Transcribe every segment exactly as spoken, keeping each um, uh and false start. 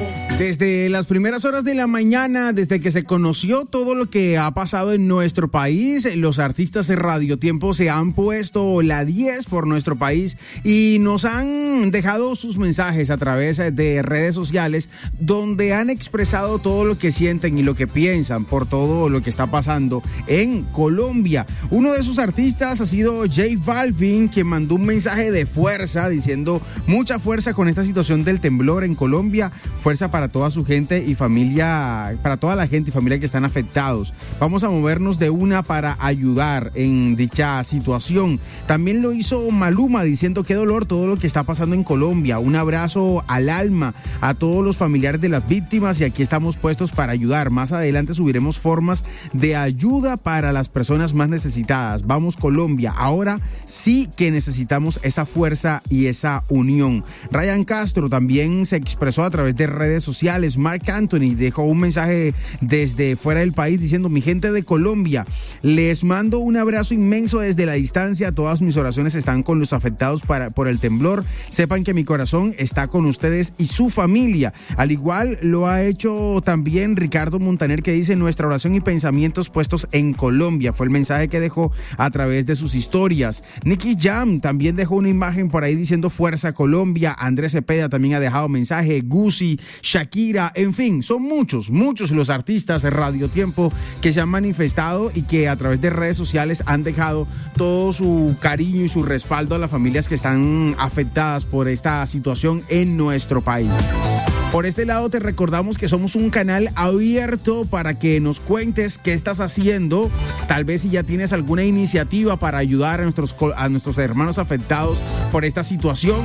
Desde las primeras horas de la mañana, desde que se conoció todo lo que ha pasado en nuestro país, los artistas de Radio Tiempo se han puesto la diez por nuestro país y nos han dejado sus mensajes a través de redes sociales donde han expresado todo lo que sienten y lo que piensan por todo lo que está pasando en Colombia. Uno de sus artistas ha sido J Balvin, quien mandó un mensaje de fuerza diciendo mucha fuerza con esta situación del temblor en Colombia, fuerza para toda su gente y familia, para toda la gente y familia que están afectados. Vamos a movernos de una para ayudar en dicha situación. También lo hizo Maluma diciendo qué dolor todo lo que está pasando en Colombia. Un abrazo al alma a todos los familiares de las víctimas y aquí estamos puestos para ayudar. Más adelante subiremos formas de ayuda para las personas más necesitadas. Vamos Colombia, ahora sí que necesitamos esa fuerza y esa unión. Ryan Castro también se expresó a través de redes sociales. Marc Anthony dejó un mensaje desde fuera del país diciendo: mi gente de Colombia, les mando un abrazo inmenso desde la distancia. Todas mis oraciones están con los afectados para, por el temblor. Sepan que mi corazón está con ustedes y su familia. Al igual lo ha hecho también Ricardo Montaner, que dice: nuestra oración y pensamientos puestos en Colombia. Fue el mensaje que dejó a través de sus historias. Nicky Jam también dejó una imagen por ahí diciendo fuerza Colombia. Andrés Cepeda también ha dejado mensaje. Gucci, Shakira, en fin, son muchos, muchos los artistas de Radio Tiempo que se han manifestado y que a través de redes sociales han dejado todo su cariño y su respaldo a las familias que están afectadas por esta situación en nuestro país. Por este lado te recordamos que somos un canal abierto para que nos cuentes qué estás haciendo, tal vez si ya tienes alguna iniciativa para ayudar a nuestros, a nuestros hermanos afectados por esta situación.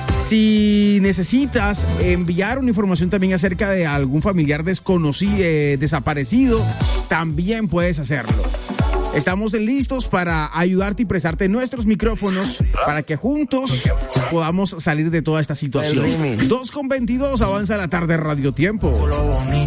Si necesitas enviar una información también acerca de algún familiar desconocido, eh, desaparecido, también puedes hacerlo. Estamos listos para ayudarte y prestarte nuestros micrófonos para que juntos podamos salir de toda esta situación. dos con veintidós, avanza la tarde Radio Tiempo.